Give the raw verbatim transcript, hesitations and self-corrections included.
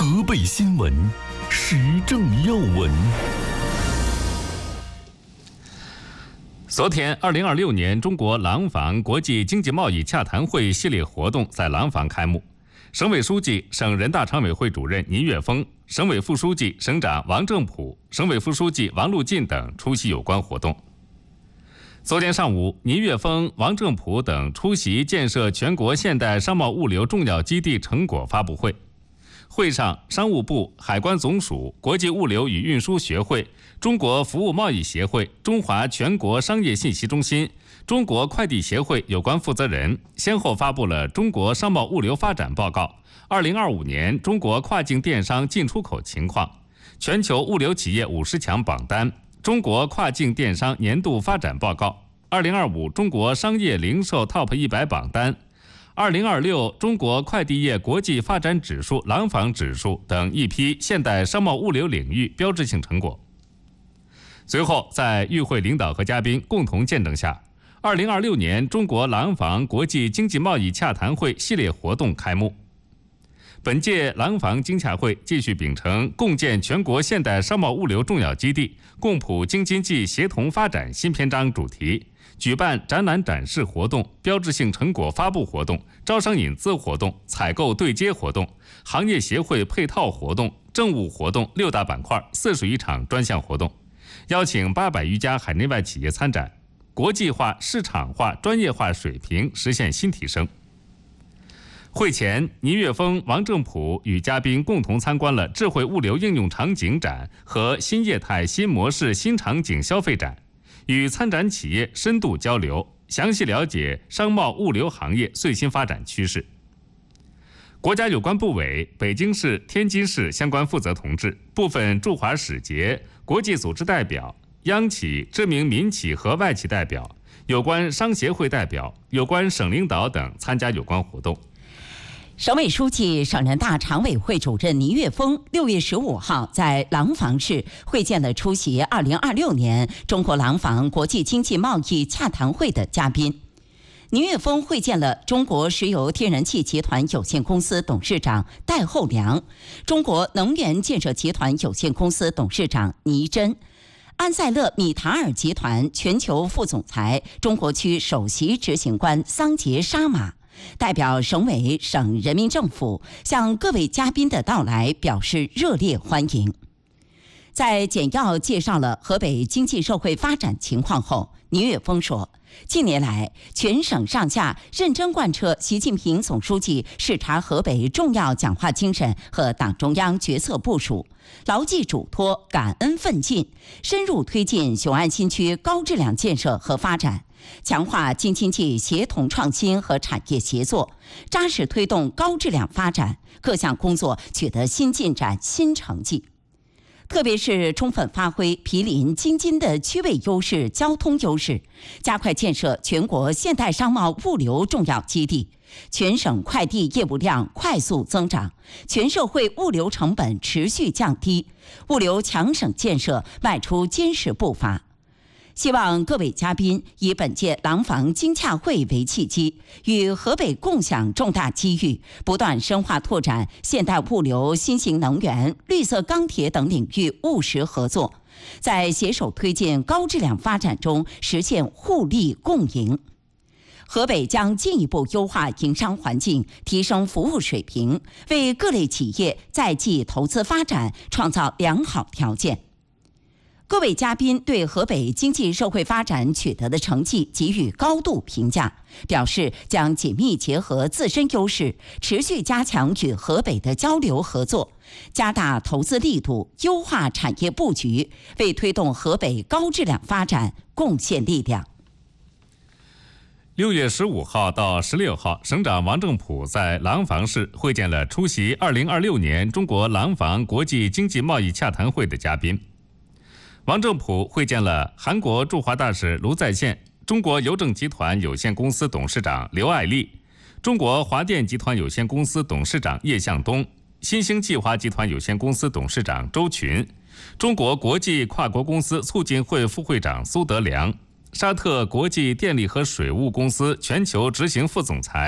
河北新闻，时政要闻。 昨天，二零二六年中国廊坊国际经济贸易洽谈会系列活动在廊坊开幕。省委书记、省人大常委会主任倪岳峰、省委副书记、省长王正普、省委副书记王路进等出席有关活动。昨天上午，倪岳峰、王正普等出席建设全国现代商贸物流重要基地成果发布会。会上，商务部、海关总署、国际物流与运输学会、中国服务贸易协会、中华全国商业信息中心、中国快递协会有关负责人先后发布了《中国商贸物流发展报告》、二零二五年中国跨境电商进出口情况、全球物流企业五十强榜单、中国跨境电商年度发展报告、二零二五中国商业零售 Top 一百榜单、二零二六中国快递业国际发展指数廊坊指数等一批现代商贸物流领域标志性成果。随后，在与会领导和嘉宾共同见证下，二零二六年中国廊坊国际经济贸易洽谈会系列活动开幕。本届廊坊经洽会继续秉承共建全国现代商贸物流重要基地、共谱京津冀协同发展新篇章主题，举办展览展示活动、标志性成果发布活动、招商引资活动、采购对接活动、行业协会配套活动、政务活动六大板块四十余场专项活动，邀请八百余家海内外企业参展，国际化、市场化、专业化水平实现新提升。会前，倪岳峰、王正普与嘉宾共同参观了智慧物流应用场景展和新业态新模式新场景消费展，与参展企业深度交流，详细了解商贸物流行业最新发展趋势。国家有关部委、北京市、天津市相关负责同志、部分驻华使节、国际组织代表、央企、知名民企和外企代表、有关商协会代表、有关省领导等参加有关活动。 省委书记、省人大常委会主任倪岳峰六月十五号在廊坊市会见了出席二零二六年中国廊坊国际经济贸易洽谈会的嘉宾。倪岳峰会见了中国石油天然气集团有限公司董事长戴厚良、中国能源建设集团有限公司董事长倪真、安塞勒米塔尔集团全球副总裁、中国区首席执行官桑杰沙马。代表省委、省人民政府向各位嘉宾的到来表示热烈欢迎。在简要介绍了河北经济社会发展情况后，倪岳峰说，近年来全省上下认真贯彻习近平总书记视察河北重要讲话精神和党中央决策部署，牢记嘱托，感恩奋进，深入推进雄安新区高质量建设和发展，强化京津冀协同创新和产业协作，扎实推动高质量发展，各项工作取得新进展、新成绩。特别是充分发挥毗邻京津的区位优势、交通优势，加快建设全国现代商贸物流重要基地，全省快递业务量快速增长，全社会物流成本持续降低，物流强省建设迈出坚实步伐。希望各位嘉宾以本届廊坊经洽会为契机，与河北共享重大机遇，不断深化拓展现代物流、新型能源、绿色钢铁等领域务实合作，在携手推进高质量发展中实现互利共赢。河北将进一步优化营商环境，提升服务水平，为各类企业在冀投资发展创造良好条件。各位嘉宾对河北经济社会发展取得的成绩给予高度评价，表示将紧密结合自身优势，持续加强与河北的交流合作，加大投资力度，优化产业布局，为推动河北高质量发展贡献力量。 六月十五号到十六号，省长王正普在廊坊市会见了出席二零二六年中国廊坊国际经济贸易洽谈会的嘉宾。王正普会见了韩国驻华大使卢在宪、中国邮政集团有限公司董事长刘爱丽、中国华电集团有限公司董事长叶向东、新兴计划集团有限公司董事长周群、中国国际跨国公司促进会副会长苏德良、沙特国际电力和水务公司全球执行副总裁